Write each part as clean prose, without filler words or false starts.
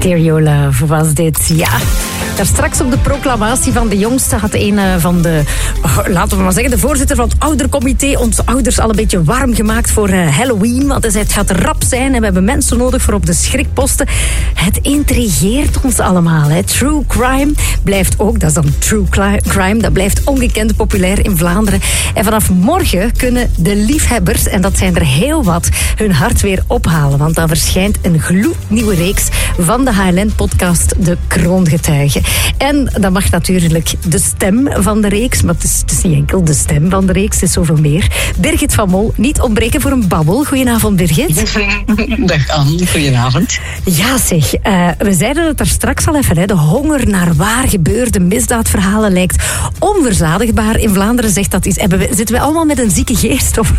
Stereo Love was dit, ja. Daar straks op de proclamatie van de jongste had een van de, laten we maar zeggen, de voorzitter van het oudercomité onze ouders al een beetje warm gemaakt voor Halloween. Want hij zei, het gaat rap zijn en we hebben mensen nodig voor op de schrikposten. Het intrigeert ons allemaal. Hè. True crime blijft ook, dat is dan true crime, dat blijft ongekend populair in Vlaanderen. En vanaf morgen kunnen de liefhebbers, en dat zijn er heel wat, hun hart weer ophalen. Want dan verschijnt een gloednieuwe reeks van de HLN-podcast De Kroongetuigen. En dat mag natuurlijk de stem van de reeks, maar het is niet enkel de stem van de reeks, het is zoveel meer. Birgit van Mol, niet ontbreken voor een babbel. Goedenavond, Birgit. Dag Anne, goedenavond. Ja zeg, we zeiden het daar straks al even, hè. De honger naar waar gebeurde misdaadverhalen lijkt onverzadigbaar. In Vlaanderen zegt dat iets. Zitten we allemaal met een zieke geest? Of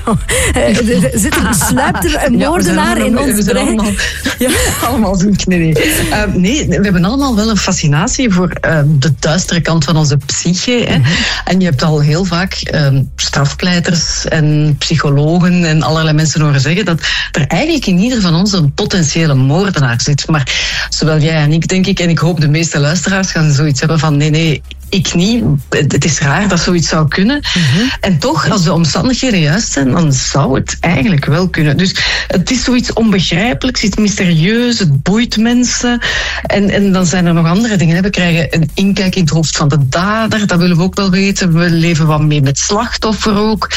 sluipt er een moordenaar in ons brein? Allemaal zoek. Nee, we hebben allemaal wel een fascinatie voor de duistere kant van onze psyche. Hè. En je hebt al heel vaak strafpleiters en psychologen en allerlei mensen horen zeggen dat er eigenlijk in ieder van ons een potentiële moordenaar zit. Maar zowel jij en ik, denk ik, en ik hoop de meeste luisteraars gaan zoiets hebben van nee, ik niet. Het is raar dat zoiets zou kunnen. En toch, als de omstandigheden juist zijn, dan zou het eigenlijk wel kunnen. Dus het is zoiets onbegrijpelijks, iets mysterieus, het boeit mensen. En dan zijn er nog andere dingen. We krijgen een inkijk in het hoofd van de dader, dat willen we ook wel weten. We leven wat mee met slachtoffer ook.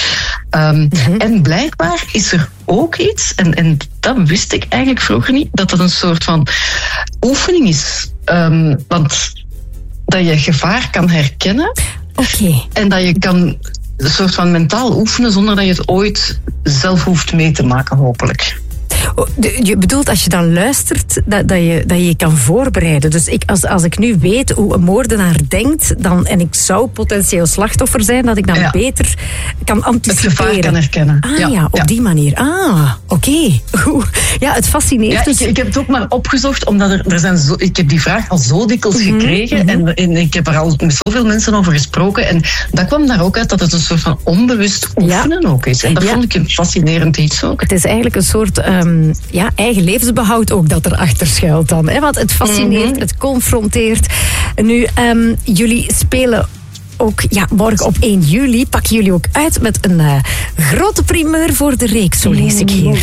En blijkbaar is er ook iets, en dat wist ik eigenlijk vroeger niet, dat een soort van oefening is. Want dat je gevaar kan herkennen. Okay. En dat je kan een soort van mentaal oefenen zonder dat je het ooit zelf hoeft mee te maken, hopelijk. Je bedoelt als je dan luistert dat je kan voorbereiden. Dus als ik nu weet hoe een moordenaar denkt en ik zou potentieel slachtoffer zijn, dat ik dan beter kan anticiperen. Het gevaar kan herkennen. Op die manier. Oké. Ja, het fascineert. Ja, ik heb het ook maar opgezocht, omdat ik heb die vraag al zo dikwijls gekregen en ik heb er al met zoveel mensen over gesproken en dat kwam daar ook uit dat het een soort van onbewust oefenen ook is. En dat vond ik een fascinerend iets ook. Het is eigenlijk een soort eigen levensbehoud ook dat erachter schuilt dan. Hè? Want het fascineert, het confronteert. Nu, jullie spelen ook morgen op 1 juli pakken jullie ook uit met een grote primeur voor de reeks, zo lees ik hier.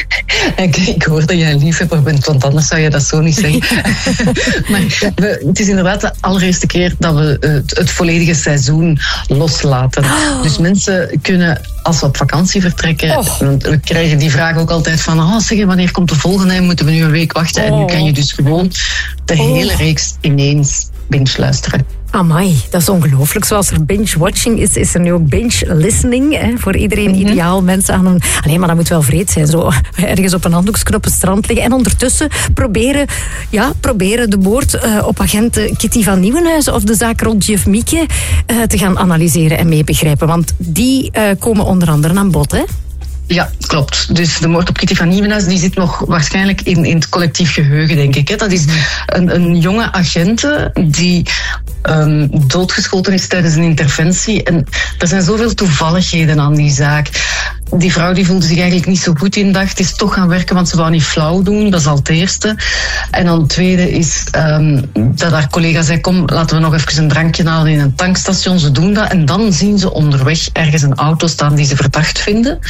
Ik hoor dat jij een liefhebber bent, want anders zou je dat zo niet zeggen. Maar het is inderdaad de allereerste keer dat we het volledige seizoen loslaten. Dus mensen kunnen, als we op vakantie vertrekken, want we krijgen die vraag ook altijd van, zeg, wanneer komt de volgende? Moeten we nu een week wachten? En nu kan je dus gewoon de hele reeks ineens binge luisteren. Amai, dat is ongelooflijk. Zoals er binge-watching is er nu ook binge-listening. Voor iedereen ideaal. Mensen aan een... Alleen maar dat moet wel vreed zijn. Zo ergens op een handdoeksknop op het strand liggen. En ondertussen proberen de moord op agent Kitty van Nieuwenhuizen of de zaak rond juf Mieke te gaan analyseren en meebegrijpen. Want die komen onder andere aan bod, hè? Ja, klopt. Dus de moord op Kitty van Nieuwenhuizen die zit nog waarschijnlijk in het collectief geheugen, denk ik. Dat is een jonge agente die doodgeschoten is tijdens een interventie. En er zijn zoveel toevalligheden aan die zaak. Die vrouw die voelde zich eigenlijk niet zo goed in dag. Is toch gaan werken, want ze wou niet flauw doen. Dat is al het eerste. En dan het tweede is dat haar collega zei, kom, laten we nog even een drankje halen in een tankstation. Ze doen dat. En dan zien ze onderweg ergens een auto staan die ze verdacht vinden.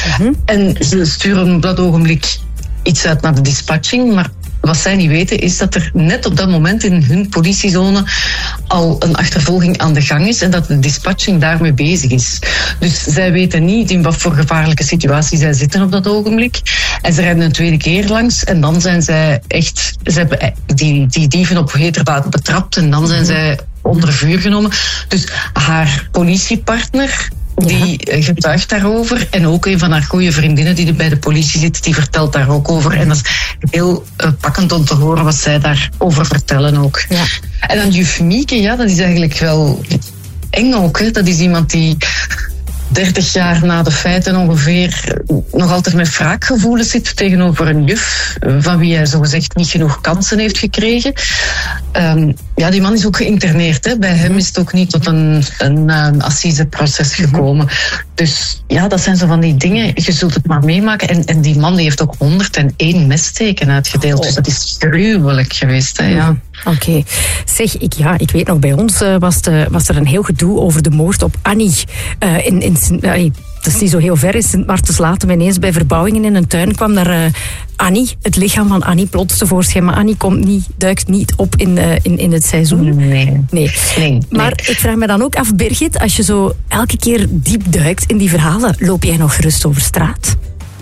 En ze sturen op dat ogenblik iets uit naar de dispatching, maar wat zij niet weten is dat er net op dat moment in hun politiezone al een achtervolging aan de gang is en dat de dispatching daarmee bezig is. Dus zij weten niet in wat voor gevaarlijke situatie zij zitten op dat ogenblik. En ze rijden een tweede keer langs en dan zijn zij echt... Ze hebben die dieven op heterdaad betrapt en dan zijn zij onder vuur genomen. Dus haar politiepartner... Die getuigt daarover. En ook een van haar goede vriendinnen die bij de politie zit, die vertelt daar ook over. En dat is heel pakkend om te horen wat zij daarover vertellen ook. Ja. En dan juf Mieke, dat is eigenlijk wel eng ook. Hè. Dat is iemand die 30 jaar na de feiten ongeveer nog altijd met wraakgevoelens zit tegenover een juf van wie hij zogezegd niet genoeg kansen heeft gekregen. die man is ook geïnterneerd. Hè. Bij hem is het ook niet tot een assiseproces gekomen. Dus ja, dat zijn zo van die dingen. Je zult het maar meemaken. En die man die heeft ook 101 messteken uitgedeeld. Dus dat is gruwelijk geweest. Hè, ja. Oké. Zeg, ik weet nog, bij ons was er een heel gedoe over de moord op Annie. Dat is niet zo heel ver, in Sint-Maartens-Latem. Ineens bij verbouwingen in een tuin kwam daar Annie, het lichaam van Annie, plots tevoorschijn. Maar Annie duikt niet op in het seizoen. Nee. Maar ik vraag me dan ook af, Birgit, als je zo elke keer diep duikt in die verhalen, loop jij nog gerust over straat?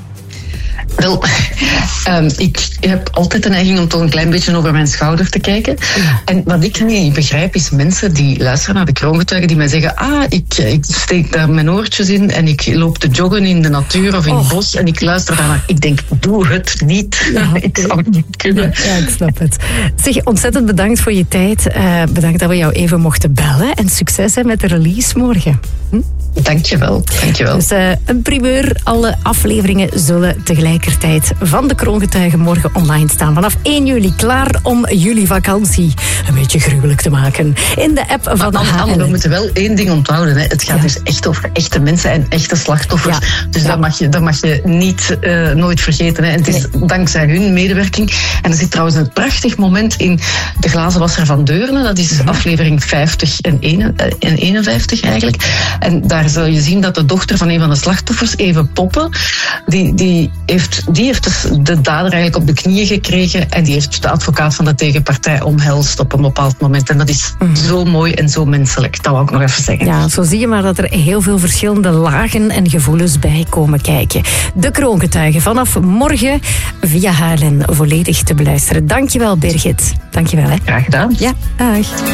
Wel, ik heb altijd de neiging om toch een klein beetje over mijn schouder te kijken. Ja. En wat ik niet begrijp is mensen die luisteren naar de kroongetuigen die mij zeggen, ik steek daar mijn oortjes in en ik loop te joggen in de natuur of in het bos en ik luister daarnaar. Ik denk, doe het niet. Ja, ik zou het niet kunnen. Ja, ik snap het. Zeg, ontzettend bedankt voor je tijd. Bedankt dat we jou even mochten bellen en succes met de release morgen. Dankjewel. Dus een primeur. Alle afleveringen zullen tegelijkertijd van de kroongetuigen morgen online staan. Vanaf 1 juli klaar om jullie vakantie een beetje gruwelijk te maken. In de app van HLN. We moeten wel één ding onthouden. Hè. Het gaat dus echt over echte mensen en echte slachtoffers. Ja. Dus dat mag je niet nooit vergeten. Hè. En het is dankzij hun medewerking. En er zit trouwens een prachtig moment in De Glazenwasser van Deurne. Dat is aflevering 50 en 51 eigenlijk. En daar zul je zien dat de dochter van een van de slachtoffers, Even Poppen, die heeft dus de dader eigenlijk op de knieën gekregen en die heeft de advocaat van de tegenpartij omhelst op een bepaald moment. En dat is zo mooi en zo menselijk. Dat wou ik nog even zeggen. Ja, zo zie je maar dat er heel veel verschillende lagen en gevoelens bij komen kijken. De kroongetuigen vanaf morgen via HLN volledig te beluisteren. Dankjewel, Birgit. Dankjewel. Hè. Graag gedaan. Ja, dag.